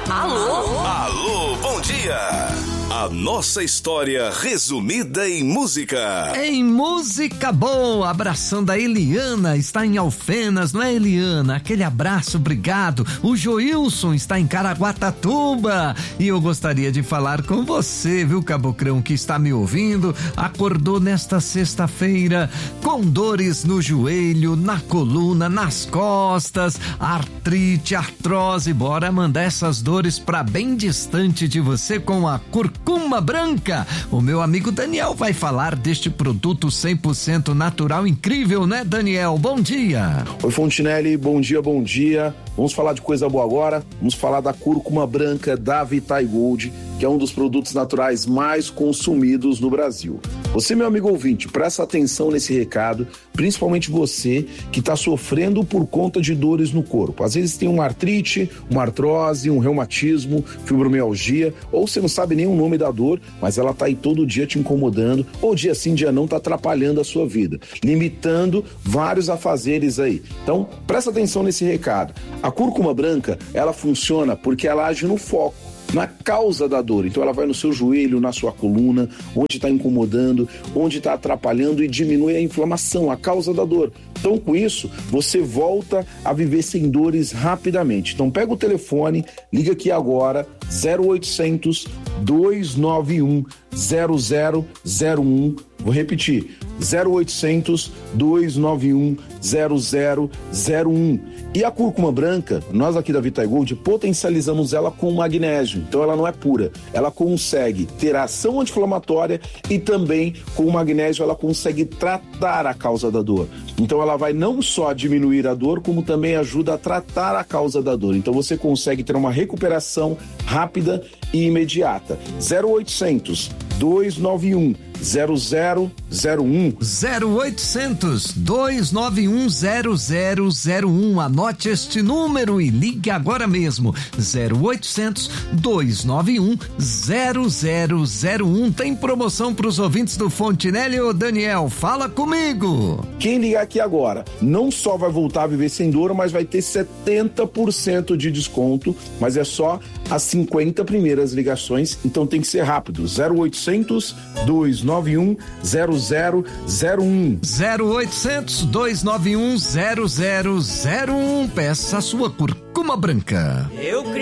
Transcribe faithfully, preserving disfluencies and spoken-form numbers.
Alô? Alô, bom dia! A nossa história resumida em música. Em música boa, abraçando a Eliana, está em Alfenas, não é, Eliana? Aquele abraço, obrigado. O Joilson está em Caraguatatuba e eu gostaria de falar com você, viu, Cabocrão, que está me ouvindo, acordou nesta sexta-feira com dores no joelho, na coluna, nas costas, artrite, artrose, bora mandar essas dores pra bem distante de você com a Curcuma Branca. O meu amigo Daniel vai falar deste produto cem por cento natural, incrível, né, Daniel? Bom dia. Oi, Fontinelli, bom dia, bom dia. Vamos falar de coisa boa agora. Vamos falar da Cúrcuma Branca da Vitae Gold, que é um dos produtos naturais mais consumidos no Brasil. Você, meu amigo ouvinte, presta atenção nesse recado, principalmente você que está sofrendo por conta de dores no corpo. Às vezes tem uma artrite, uma artrose, um reumatismo, fibromialgia, ou você não sabe nem o nome da dor, mas ela está aí todo dia te incomodando, ou dia sim, dia não, está atrapalhando a sua vida, limitando vários afazeres aí. Então, presta atenção nesse recado. A Cúrcuma Branca, ela funciona porque ela age no foco, na causa da dor. Então ela vai no seu joelho, na sua coluna, onde está incomodando, onde está atrapalhando e diminui a inflamação, a causa da dor. Então com isso, você volta a viver sem dores rapidamente. Então pega o telefone, liga aqui agora, zero oitocentos, dois nove um, zero zero zero um. Vou repetir, zero oitocentos, dois nove um, zero zero zero um. E a Cúrcuma Branca, nós aqui da Vitae Gold potencializamos ela com magnésio, então ela não é pura, ela consegue ter ação anti-inflamatória e também com o magnésio ela consegue tratar a causa da dor. Então ela vai não só diminuir a dor, como também ajuda a tratar a causa da dor. Então você consegue ter uma recuperação rápida e imediata. zero oitocentos, dois nove um, zero zero zero um. zero oitocentos, dois nove um, zero zero zero um. Anote este número e ligue agora mesmo. zero oitocentos, dois nove um, zero zero zero um. Tem promoção para os ouvintes do Fontinelli. Ô Daniel, fala comigo. Quem ligar aqui agora não só vai voltar a viver sem dor, mas vai ter setenta por cento de desconto, mas é só as cinquenta primeiras ligações, então tem que ser rápido. zero oitocentos, dois nove um, zero zero zero um. zero oitocentos, dois nove um, zero zero zero um. Peça a sua Cúrcuma Branca. Eu